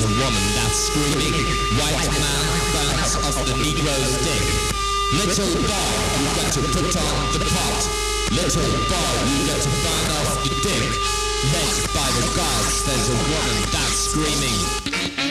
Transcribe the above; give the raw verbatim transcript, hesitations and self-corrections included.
there's a woman that's screaming. White man burns off the Negro's dick. Little boy, you got to put on the pot. Little boy, you got to burn off your dick. Led by the gods, there's a woman that's screaming.